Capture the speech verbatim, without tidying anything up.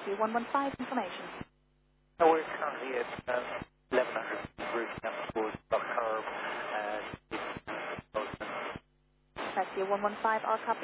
Rescue one one five information. Oh, we're currently at um, eleven hundred route down towards Buck Curve and Rescue one one five, our copy.